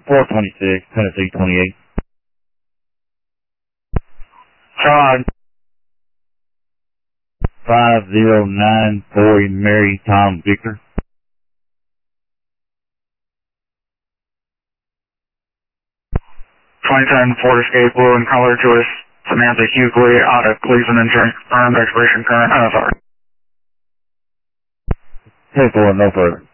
426, Tennessee 28. Charlie. 5094 Mary Tom Victor. '2010 Ford Escape blue in color to us. Samantha Hughley out of Cleveland Insurance confirmed expiration current. Sorry. 10-4, no further.